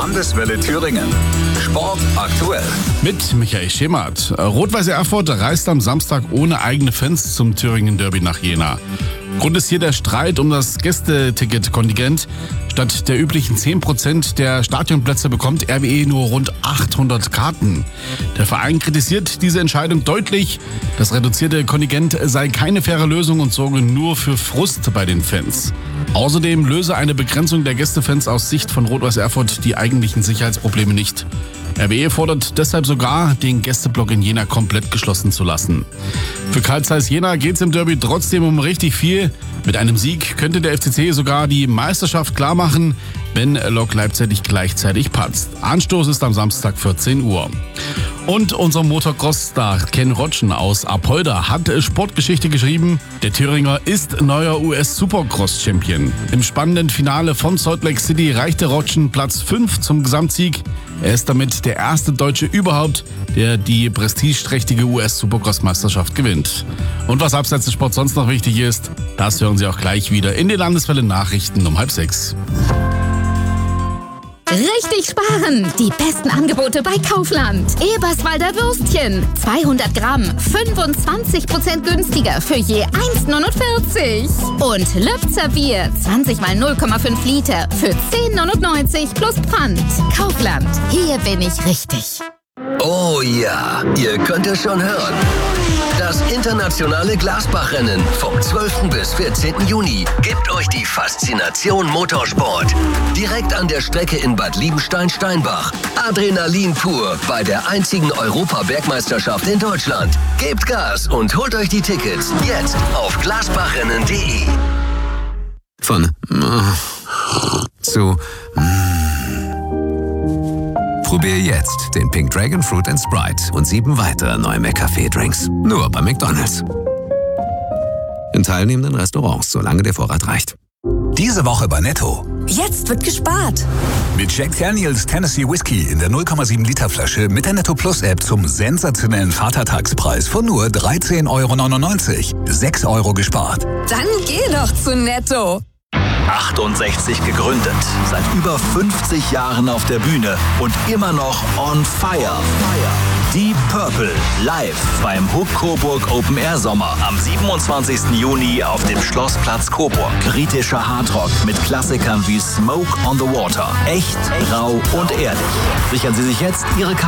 Landeswelle Thüringen. Sport aktuell. Mit Michael Schemert. Rot-Weiß Erfurt reist am Samstag ohne eigene Fans zum Thüringen Derby nach Jena. Grund ist hier der Streit um das Gästeticket-Kontingent. Statt der üblichen 10% der Stadionplätze bekommt RWE nur rund 800 Karten. Der Verein kritisiert diese Entscheidung deutlich. Das reduzierte Kontingent sei keine faire Lösung und sorge nur für Frust bei den Fans. Außerdem löse eine Begrenzung der Gästefans aus Sicht von Rot-Weiß Erfurt die eigentlichen Sicherheitsprobleme nicht. RWE fordert deshalb sogar, den Gästeblock in Jena komplett geschlossen zu lassen. Für Carl Zeiss Jena geht es im Derby trotzdem um richtig viel. Mit einem Sieg könnte der FCC sogar die Meisterschaft klarmachen, wenn Lok Leipzig gleichzeitig patzt. Anstoß ist am Samstag 14 Uhr. Und unser Motocross-Star Ken Rotschen aus Apolda hat Sportgeschichte geschrieben. Der Thüringer ist neuer US-Supercross-Champion. Im spannenden Finale von Salt Lake City reichte Rotschen Platz 5 zum Gesamtsieg. Er ist damit der erste Deutsche überhaupt, der die prestigeträchtige US-Supercross-Meisterschaft gewinnt. Und was abseits des Sports sonst noch wichtig ist, das hören Sie auch gleich wieder in den Landeswelle-Nachrichten um 5:30. Richtig sparen! Die besten Angebote bei Kaufland. Eberswalder Würstchen. 200 Gramm, 25% günstiger für je 1,49. Und Löbzer Bier. 20 mal 0,5 Liter für 10,99 plus Pfand. Kaufland. Hier bin ich richtig. Oh ja, ihr könnt es schon hören. Das internationale Glasbach-Rennen vom 12. bis 14. Juni gibt euch die Faszination Motorsport. Direkt an der Strecke in Bad Liebenstein-Steinbach. Adrenalin pur bei der einzigen Europa-Bergmeisterschaft in Deutschland. Gebt Gas und holt euch die Tickets jetzt auf glasbachrennen.de. Von zu Probier jetzt den Pink Dragon Fruit & Sprite und 7 weitere neue McCafé-Drinks. Nur bei McDonald's. In teilnehmenden Restaurants, solange der Vorrat reicht. Diese Woche bei Netto. Jetzt wird gespart. Mit Jack Daniels Tennessee Whiskey in der 0,7 Liter Flasche mit der Netto Plus App zum sensationellen Vatertagspreis von nur 13,99 €. 6 € gespart. Dann geh doch zu Netto. 68 gegründet, seit über 50 Jahren auf der Bühne und immer noch on fire. Deep Purple live beim Hook Coburg Open Air Sommer am 27. Juni auf dem Schlossplatz Coburg. Kritischer Hardrock mit Klassikern wie Smoke on the Water. Echt, rau und ehrlich. Sichern Sie sich jetzt Ihre Karte